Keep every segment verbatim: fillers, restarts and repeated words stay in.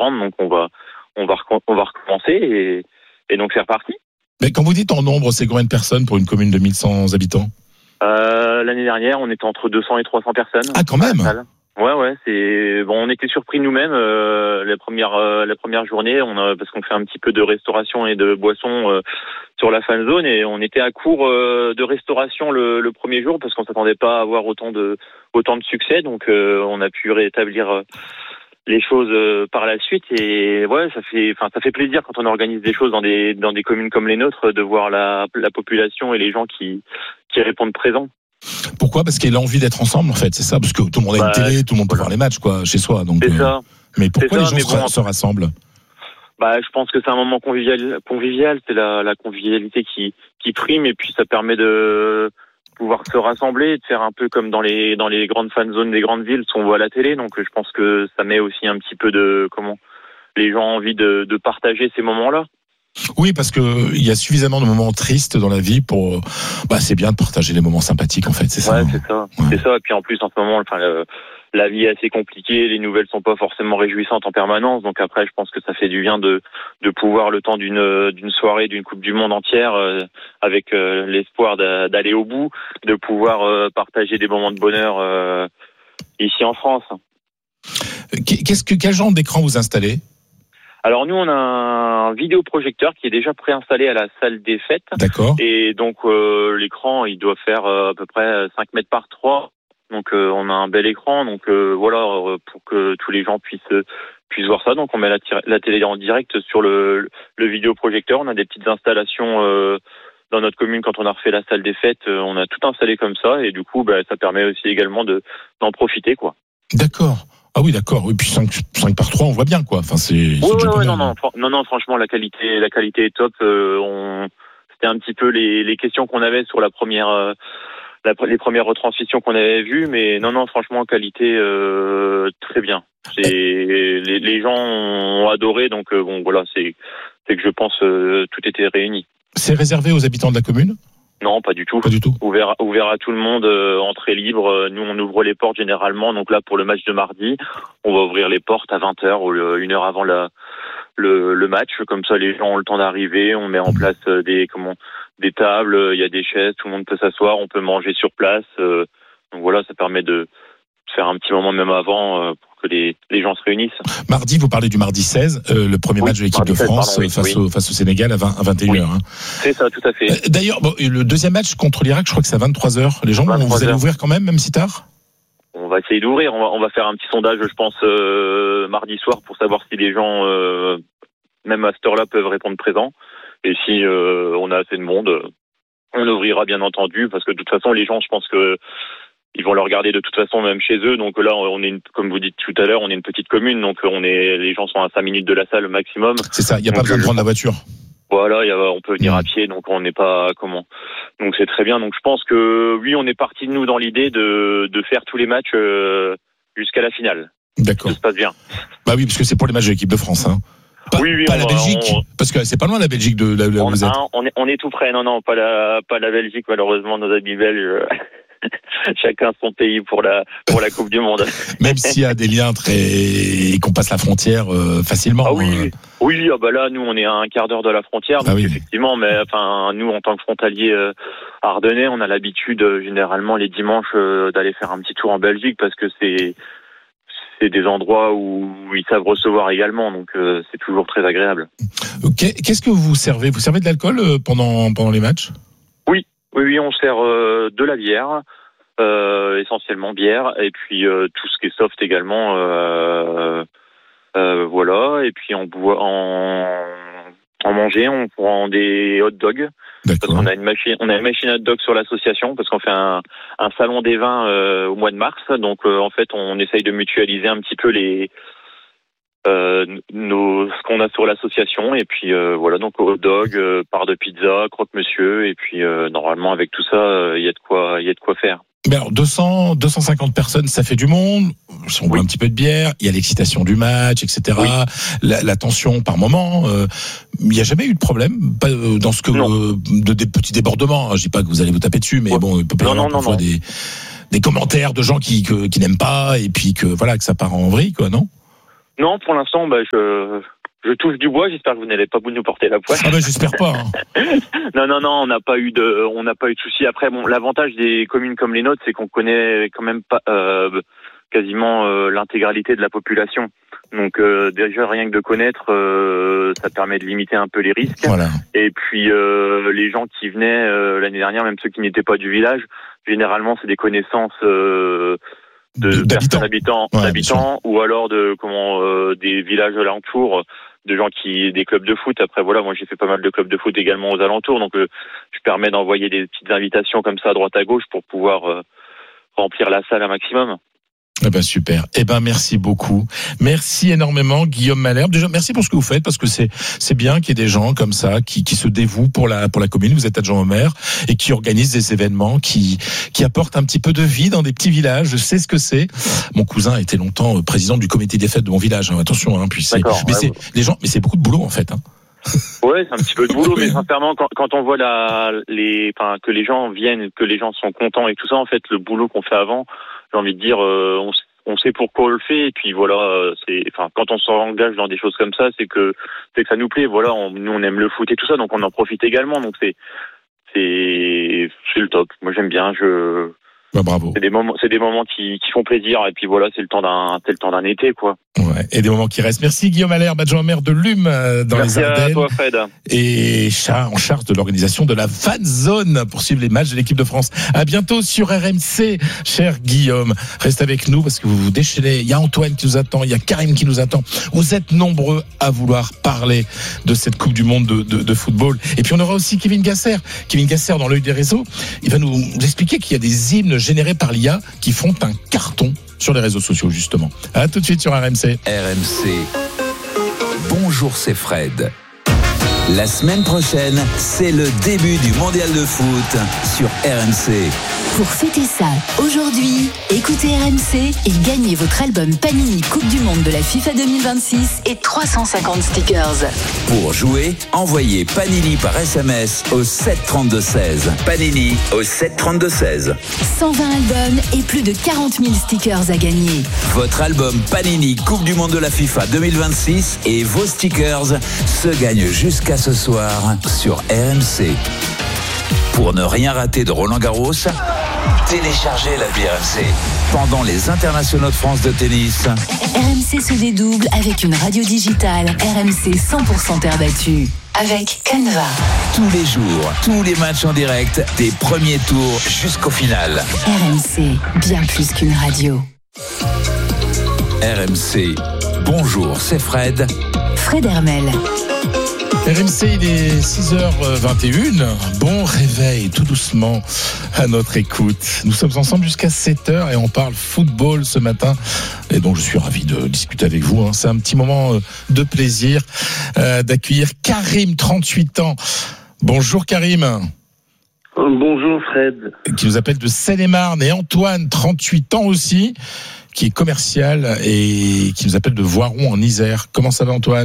grande, donc on va, on va, on va recommencer et, et donc c'est reparti. Mais quand vous dites en nombre, c'est combien de personnes pour une commune de mille cent habitants? euh, L'année dernière, on était entre deux cents et trois cents personnes. Ah, quand même. Ouais, ouais, c'est bon. On était surpris nous-mêmes euh, la première euh, la première journée, on a parce qu'on fait un petit peu de restauration et de boissons euh, sur la fan zone et on était à court euh, de restauration le, le premier jour parce qu'on s'attendait pas à avoir autant de autant de succès. Donc euh, on a pu rétablir euh, les choses euh, par la suite et ouais, ça fait enfin ça fait plaisir quand on organise des choses dans des dans des communes comme les nôtres de voir la la population et les gens qui qui répondent présents. Pourquoi? Parce qu'il a envie d'être ensemble, en fait, c'est ça. Parce que tout le monde a une bah, télé, tout le monde peut voilà. voir les matchs, quoi, chez soi. Donc, c'est euh... ça. Mais pourquoi c'est les ça, gens bon, se, se rassemblent? Bah, je pense que c'est un moment convivial. Convivial, c'est la, la convivialité qui qui prime, et puis ça permet de pouvoir se rassembler, de faire un peu comme dans les dans les grandes fan zones des grandes villes, qu'on voit à la télé. Donc, je pense que ça met aussi un petit peu de comment les gens ont envie de, de partager ces moments-là. Oui, parce que il y a suffisamment de moments tristes dans la vie pour, bah, c'est bien de partager les moments sympathiques, en fait, c'est ça. Ouais, c'est ça, ouais. c'est ça. Et puis en plus, en ce moment, enfin, le, la vie est assez compliquée, les nouvelles sont pas forcément réjouissantes en permanence. Donc après, je pense que ça fait du bien de de pouvoir le temps d'une d'une soirée, d'une Coupe du Monde entière, euh, avec euh, l'espoir d'aller au bout, de pouvoir euh, partager des moments de bonheur euh, ici en France. Qu'est-ce que quel genre d'écran vous installez? Alors nous, on a un vidéoprojecteur qui est déjà préinstallé à la salle des fêtes. D'accord. Et donc euh, l'écran, il doit faire euh, à peu près cinq mètres par trois. Donc euh, on a un bel écran. Donc euh, voilà, euh, pour que tous les gens puissent puissent voir ça. Donc on met la, la télé en direct sur le, le vidéoprojecteur. On a des petites installations euh, dans notre commune quand on a refait la salle des fêtes. Euh, on a tout installé comme ça. Et du coup, bah, ça permet aussi également de d'en profiter, quoi. D'accord. Ah oui, d'accord. Et puis cinq par trois, on voit bien, quoi. Enfin, c'est. Oui, oui, oui, non, non, non, non, franchement, la qualité, la qualité est top. Euh, on, c'était un petit peu les, les questions qu'on avait sur la première, euh, la, les premières retransmissions qu'on avait vues, mais non, non, franchement, qualité euh, très bien. C'est, les, les gens ont adoré, donc euh, bon, voilà, c'est, c'est que je pense euh, tout était réuni. C'est réservé aux habitants de la commune? Non, pas du tout. Pas du tout. Ouvert, ouvert à tout le monde, euh, entrée libre. Nous, on ouvre les portes généralement. Donc là, pour le match de mardi, on va ouvrir les portes à vingt heures ou une heure avant la, le, le match. Comme ça, les gens ont le temps d'arriver. On met en place des, comment, des tables. Il y a des chaises. Tout le monde peut s'asseoir. On peut manger sur place. Euh, donc voilà, ça permet de faire un petit moment même avant euh, pour que les, les gens se réunissent. Mardi, vous parlez du mardi seize, euh, le premier oui, match de l'équipe de France pardon, oui, face, oui. Au, face au Sénégal à, vingt, à vingt et une heures. Oui. Hein. C'est ça, tout à fait. Euh, d'ailleurs, bon, le deuxième match contre l'Irak, je crois que c'est à vingt-trois heures. Les gens, vous allez ouvrir quand même, même si tard? On va essayer d'ouvrir. On va, on va faire un petit sondage, je pense, euh, mardi soir pour savoir si les gens, euh, même à cette heure-là, peuvent répondre présent. Et si euh, on a assez de monde, on ouvrira bien entendu, parce que de toute façon, les gens, je pense que ils vont le regarder de toute façon même chez eux. Donc là, on est une, comme vous dites tout à l'heure, on est une petite commune, donc on est, les gens sont à cinq minutes de la salle maximum. C'est ça. Il n'y a donc, pas besoin de prendre la voiture. Voilà, y a, on peut venir mmh. à pied, donc on n'est pas comment. Donc c'est très bien. Donc je pense que oui, on est parti de nous dans l'idée de de faire tous les matchs euh, jusqu'à la finale. D'accord. Ça se passe bien. Bah oui, parce que c'est pour les matchs de l'équipe de France, hein. Pas, oui, oui, pas on la va, Belgique, on... parce que c'est pas loin la Belgique de là où vous êtes. On est, on est tout près. Non, non, pas la, pas la Belgique. Malheureusement, nos amis belges. Chacun son pays pour la pour la Coupe du Monde. Même s'il y a des liens très qu'on passe la frontière euh, facilement. Ah oui, euh... oui, ah bah là nous on est à un quart d'heure de la frontière, donc ah oui. effectivement, mais enfin nous en tant que frontaliers euh, ardennais, on a l'habitude euh, généralement les dimanches euh, d'aller faire un petit tour en Belgique parce que c'est c'est des endroits où ils savent recevoir également, donc euh, c'est toujours très agréable. Qu'est-ce que vous servez? Vous servez de l'alcool pendant pendant les matchs? Oui. Oui, oui, on sert euh, de la bière, euh, essentiellement bière, et puis euh, tout ce qui est soft également, euh, euh, voilà. Et puis on boit, en, en manger, on prend des hot dogs. D'accord. Parce qu'on a une machine, on a une machine hot dog sur l'association, parce qu'on fait un, un salon des vins euh, au mois de mars. Donc euh, en fait, on essaye de mutualiser un petit peu les Euh, nos, ce qu'on a sur l'association, et puis euh, voilà, donc hot dog, euh, part de pizza, croque-monsieur, et puis euh, normalement avec tout ça, il euh, y a de quoi, il y a de quoi faire. Mais alors deux cents, deux cent cinquante personnes, ça fait du monde. Si on boit oui. un petit peu de bière, il y a l'excitation du match, et cetera. Oui. La, la tension par moment. Il euh, n'y a jamais eu de problème pas, euh, dans ce que euh, de des petits débordements. Hein, je dis pas que vous allez vous taper dessus, mais ouais. bon, il peut y avoir parfois des des commentaires de gens qui que, qui n'aiment pas, et puis que voilà que ça part en vrille, quoi, non? Non, pour l'instant, bah, je, je touche du bois. J'espère que vous n'allez pas vous nous porter la poisse. Ah bah j'espère pas. Hein. non, non, non, on n'a pas eu de, on n'a pas eu de soucis. Après, bon, l'avantage des communes comme les nôtres, c'est qu'on connaît quand même pas euh, quasiment euh, l'intégralité de la population. Donc euh, déjà rien que de connaître, euh, ça permet de limiter un peu les risques. Voilà. Et puis euh, les gens qui venaient euh, l'année dernière, même ceux qui n'étaient pas du village, généralement c'est des connaissances euh, de d'habitants, d'habitants, ouais, d'habitants ou alors de comment euh, des villages alentours, de gens qui des clubs de foot. Après voilà, moi j'ai fait pas mal de clubs de foot également aux alentours, donc euh, je permets d'envoyer des petites invitations comme ça à droite à gauche pour pouvoir euh, remplir la salle un maximum. Eh ben super. Eh ben merci beaucoup. Merci énormément Guillaume Malherbe. Déjà merci pour ce que vous faites parce que c'est c'est bien qu'il y ait des gens comme ça qui qui se dévouent pour la pour la commune. Vous êtes adjoint au maire et qui organisent des événements qui qui apportent un petit peu de vie dans des petits villages. Je sais ce que c'est. Mon cousin était longtemps président du comité des fêtes de mon village. Hein. Attention hein, puis c'est mais ouais, c'est ouais. les gens mais c'est beaucoup de boulot en fait hein. Ouais, c'est un petit peu de boulot, mais sincèrement, quand, quand on voit la, les, enfin, que les gens viennent, que les gens sont contents et tout ça, en fait, le boulot qu'on fait avant, j'ai envie de dire, euh, on, on sait pourquoi on le fait, et puis voilà, euh, c'est, enfin, quand on s'engage dans des choses comme ça, c'est que, c'est que ça nous plaît, voilà, on, nous on aime le foot et tout ça, donc on en profite également, donc c'est, c'est, c'est le top. Moi j'aime bien, je. Bah, bravo. C'est des moments, c'est des moments qui, qui font plaisir, et puis voilà, c'est le temps d'un, c'est le temps d'un été, quoi. Ouais, et des moments qui restent. Merci Guillaume Malherbe, adjoint maire de Lume dans Merci les Ardennes. Merci à toi Fred. Et en charge de l'organisation de la Fan Zone pour suivre les matchs de l'équipe de France. À bientôt sur R M C, cher Guillaume. Reste avec nous parce que vous vous déchaînez. Il y a Antoine qui nous attend, il y a Karim qui nous attend. Vous êtes nombreux à vouloir parler de cette Coupe du Monde de, de, de football. Et puis on aura aussi Kevin Gasser. Kevin Gasser dans l'œil des réseaux. Il va nous expliquer qu'il y a des hymnes générés par l'I A qui font un carton sur les réseaux sociaux justement. À tout de suite sur R M C. R M C. Bonjour, c'est Fred. La semaine prochaine, c'est le début du mondial de foot sur R M C. Pour fêter ça, aujourd'hui, écoutez R M C et gagnez votre album Panini Coupe du Monde de la FIFA deux mille vingt-six et trois cent cinquante stickers. Pour jouer, envoyez Panini par S M S au sept trente-deux seize. Panini au sept trente-deux seize. cent vingt albums et plus de quarante mille stickers à gagner. Votre album Panini Coupe du Monde de la FIFA deux mille vingt-six et vos stickers se gagnent jusqu'à ce soir sur R M C. Pour ne rien rater de Roland Garros, téléchargez l'appli R M C. Pendant les internationaux de France de tennis, R M C se dédouble avec une radio digitale R M C cent pour cent terre battue. Avec Canva. Tous les jours, tous les matchs en direct, des premiers tours jusqu'au final. R M C, bien plus qu'une radio. R M C, bonjour, c'est Fred. Fred Hermel. R M C, il est six heures vingt et une. Bon réveil, tout doucement, à notre écoute. Nous sommes ensemble jusqu'à sept heures et on parle football ce matin. Et donc, je suis ravi de discuter avec vous. C'est un petit moment de plaisir euh, d'accueillir Karim, trente-huit ans. Bonjour Karim. Bonjour Fred. Qui nous appelle de Seine-et-Marne. Et Antoine, trente-huit ans aussi, qui est commercial et qui nous appelle de Voiron en Isère. Comment ça va Antoine ?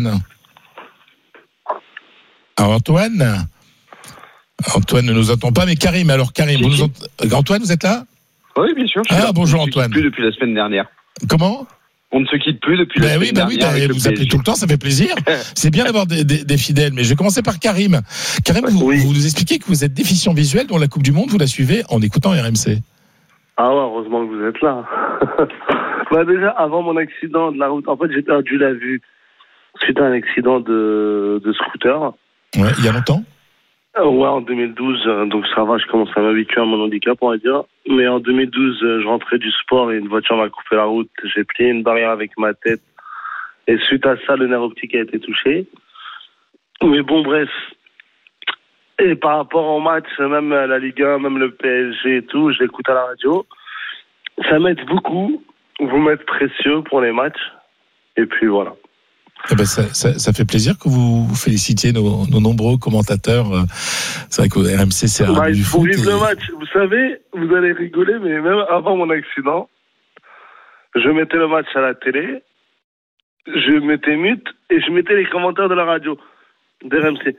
Alors Antoine Antoine ne nous attend pas, mais Karim, alors Karim, vous nous ent... Antoine, vous êtes là ? Oui, bien sûr. Je suis ah, là. bonjour On ne Antoine. se quitte plus depuis la semaine dernière. Comment ? On ne se quitte plus depuis ben la oui, semaine ben dernière. Oui, ben vous appelez tout le temps, ça fait plaisir. C'est bien d'avoir des, des, des fidèles, mais je vais commencer par Karim. Karim, vous, oui. vous nous expliquez que vous êtes déficient visuel, dont la Coupe du Monde, vous la suivez en écoutant R M C. Ah ouais, heureusement que vous êtes là. bah déjà, avant mon accident de la route, en fait, j'ai perdu la vue suite à un accident de, de scooter. Ouais, il y a longtemps ? Ouais, en deux mille douze, donc ça va, je commence à m'habituer à mon handicap, on va dire. Mais en deux mille douze, je rentrais du sport et une voiture m'a coupé la route. J'ai plié une barrière avec ma tête. Et suite à ça, le nerf optique a été touché. Mais bon, bref. Et par rapport au match, même la Ligue un, même le P S G et tout, je l'écoute à la radio. Ça m'aide beaucoup. Vous m'êtes précieux pour les matchs. Et puis voilà. Eh ben ça, ça, ça fait plaisir que vous félicitiez nos, nos nombreux commentateurs. C'est vrai qu'au R M C, c'est un bah, du foot. Pour vivre et... le match, vous savez, vous allez rigoler, mais même avant mon accident, je mettais le match à la télé, je mettais mute et je mettais les commentaires de la radio, d'R M C.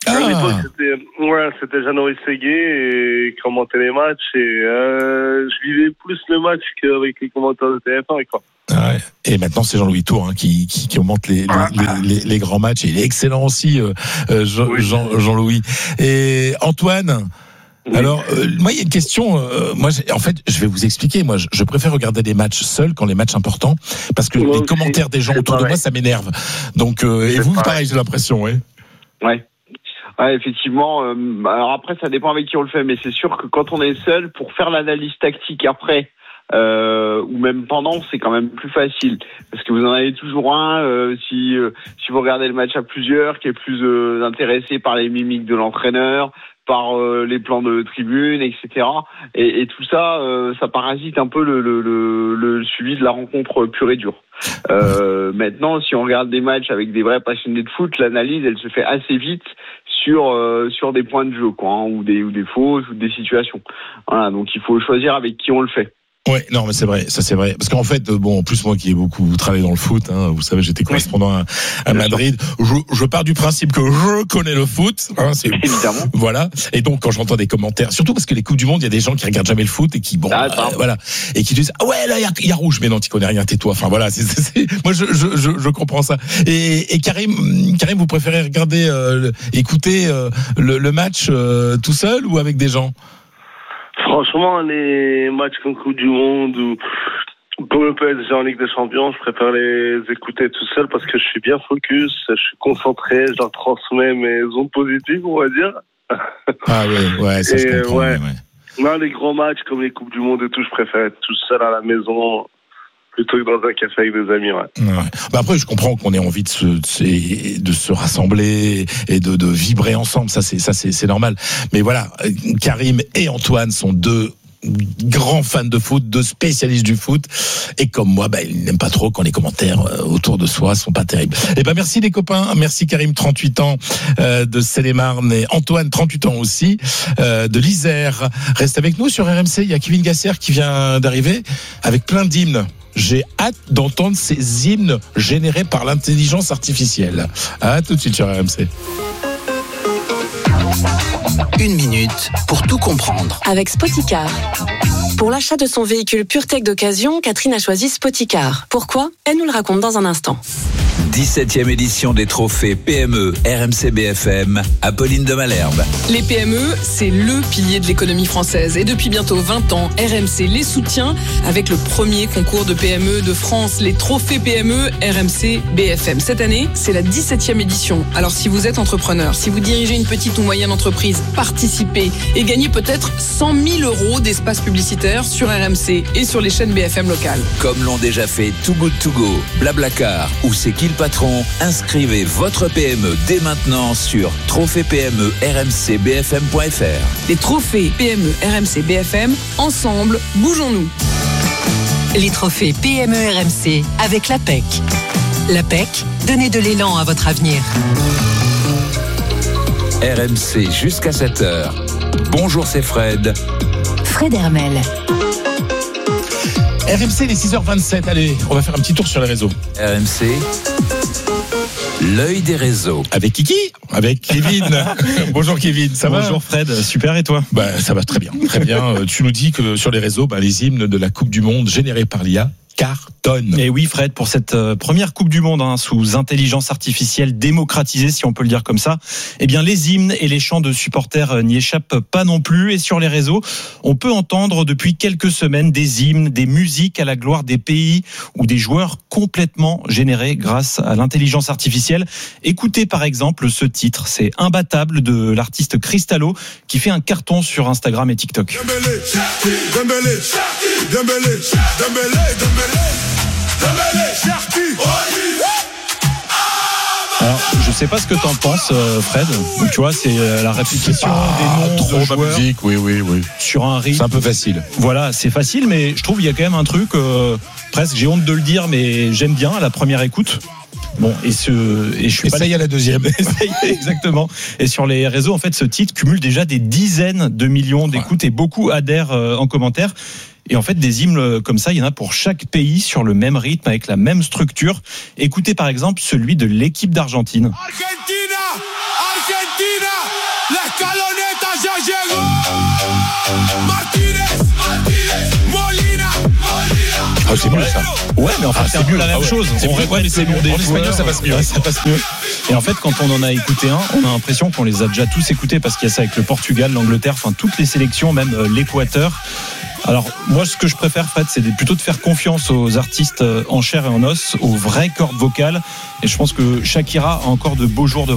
À Ah. l'époque, c'était, ouais, c'était Jean-Marie Ségué et commentait les matchs. Et euh, je vivais plus le match qu'avec les commentaires de T F un. Quoi. Ah ouais. Et maintenant, c'est Jean-Louis Tour hein, qui, qui, qui commente les, les, les, les grands matchs. Et il est excellent aussi, euh, Jean, Oui. Jean, Jean-Louis. Et Antoine, oui. alors, euh, moi, il y a une question. Euh, moi, j'ai, en fait, je vais vous expliquer. Moi, je, je préfère regarder les matchs seuls quand les matchs importants, parce que moi les aussi, commentaires des gens autour pareil. de moi, ça m'énerve. Donc, euh, et vous, pareil, pareil j'ai l'impression, oui. Ouais. Ouais, effectivement. Euh, alors après, ça dépend avec qui on le fait, mais c'est sûr que quand on est seul, pour faire l'analyse tactique après, euh, ou même pendant, c'est quand même plus facile, parce que vous en avez toujours un. Euh, si euh, si vous regardez le match à plusieurs, qui est plus euh, intéressé par les mimiques de l'entraîneur, par euh, les plans de tribune, et cetera. Et, et tout ça, euh, ça parasite un peu le, le, le, le suivi de la rencontre pure et dure. Euh, maintenant, si on regarde des matchs avec des vrais passionnés de foot, l'analyse, elle se fait assez vite sur euh, sur des points de jeu, quoi, hein, ou des ou des fausses ou des situations. Voilà, donc il faut choisir avec qui on le fait. Ouais, non, mais c'est vrai, ça c'est vrai. Parce qu'en fait, bon, en plus moi qui ai beaucoup travaillé dans le foot, hein, vous savez, j'étais correspondant à, à Madrid. Je, je pars du principe que je connais le foot, hein, c'est évidemment. Voilà. Et donc quand j'entends des commentaires, surtout parce que les coupes du monde, il y a des gens qui regardent jamais le foot et qui bon, ah, euh, voilà, et qui disent ah ouais là il y a, y a rouge, mais non, tu connais rien, tais-toi. Enfin voilà, c'est, c'est, c'est, moi je, je je je comprends ça. Et, et Karim, Karim, vous préférez regarder, euh, écouter euh, le, le match euh, tout seul ou avec des gens? Franchement, les matchs comme Coupe du Monde ou comme le P S G en Ligue des Champions, je préfère les écouter tout seul parce que je suis bien focus, je suis concentré, je leur transmets mes ondes positives, on va dire. Ah ouais, ouais, ça et je comprends. Ouais. Ouais. Non, les grands matchs comme les Coupes du Monde et tout, je préfère être tout seul à la maison plutôt que dans un café avec des amis. Ouais. Ouais. Bah après, je comprends qu'on ait envie de se, de, de se rassembler et de, de vibrer ensemble. Ça, c'est, ça, c'est, c'est normal. Mais voilà, Karim et Antoine sont deux grands fans de foot, deux spécialistes du foot, et comme moi, bah, ils n'aiment pas trop quand les commentaires autour de soi sont pas terribles. Et ben merci les copains, merci Karim, trente-huit ans euh, de Seine-et-Marne, et Antoine, trente-huit ans aussi, euh, de l'Isère. Reste avec nous sur R M C. Il y a Kevin Gasser qui vient d'arriver avec plein d'hymnes. J'ai hâte d'entendre ces hymnes générés par l'intelligence artificielle. À tout de suite sur R M C. Une minute pour tout comprendre. Avec Spoticar. Pour l'achat de son véhicule PureTech d'occasion, Catherine a choisi Spoticar. Pourquoi ? Elle nous le raconte dans un instant. dix-septième édition des trophées P M E R M C B F M, Apolline de Malherbe. Les P M E, c'est le pilier de l'économie française. Et depuis bientôt vingt ans, R M C les soutient avec le premier concours de P M E de France, les trophées P M E R M C B F M. Cette année, c'est la dix-septième édition. Alors si vous êtes entrepreneur, si vous dirigez une petite ou moyenne entreprise, participez et gagnez peut-être cent mille euros d'espace publicitaire sur R M C et sur les chaînes B F M locales. Comme l'ont déjà fait Too Good To Go, Blablacar ou C'est qui le patron, inscrivez votre P M E dès maintenant sur trophée P M E R M C B F M point F R. Les trophées P M E R M C B F M, ensemble, bougeons-nous. Les trophées P M E R M C avec l'A P E C. L'A P E C, donnez de l'élan à votre avenir. R M C jusqu'à sept heures. Bonjour, c'est Fred. Fred Hermel. R M C, les six heures vingt-sept. Allez, on va faire un petit tour sur les réseaux. R M C, l'œil des réseaux. Avec Kiki, avec Kevin. Bonjour Kevin, ça Bonjour va ? Bonjour Fred, super et toi ? Bah, ça va très bien, très bien. Tu nous dis que sur les réseaux, bah, les hymnes de la Coupe du Monde générés par l'I A cartonne. Et oui Fred, pour cette euh, première Coupe du Monde hein, sous intelligence artificielle démocratisée, si on peut le dire comme ça, eh bien les hymnes et les chants de supporters euh, n'y échappent pas non plus. Et sur les réseaux, on peut entendre depuis quelques semaines des hymnes, des musiques à la gloire des pays ou des joueurs complètement générés grâce à l'intelligence artificielle. Écoutez par exemple ce titre, c'est Imbattable de l'artiste Cristallo qui fait un carton sur Instagram et TikTok. Dembélé, Cherki, Dembélé, Cherki, Dembélé, Dembélé, Dembélé. Alors, je sais pas ce que t'en penses, Fred. Tu vois, c'est la répétition ah, des noms trop de joueurs musique, oui, oui, oui. sur un rythme. C'est un peu facile. Voilà, c'est facile, mais je trouve qu'il y a quand même un truc, euh, presque, j'ai honte de le dire, mais j'aime bien à la première écoute. Bon, et ce, et je suis et pas ça y est, la deuxième. Exactement. Et sur les réseaux, en fait, ce titre cumule déjà des dizaines de millions d'écoutes ouais. et beaucoup adhèrent euh, en commentaire. Et en fait, des hymnes comme ça, il y en a pour chaque pays sur le même rythme, avec la même structure. Écoutez par exemple celui de l'équipe d'Argentine. Argentina, Argentina. Ah, c'est mieux ça. Ouais, mais en fait, Ah, c'est, c'est un peu mieux. la même Ah ouais. chose. C'est On mieux. répète Ouais, mais les c'est noms mieux. des En espagnol, joueurs. ça passe mieux. Ouais, ça passe mieux. Et en fait, quand on en a écouté un, on a l'impression qu'on les a déjà tous écoutés parce qu'il y a ça avec le Portugal, l'Angleterre, enfin toutes les sélections, même euh, l'Équateur. Alors moi, ce que je préfère, Fred, c'est plutôt de faire confiance aux artistes en chair et en os, aux vraies cordes vocales. Et je pense que Shakira a encore de beaux jours devant.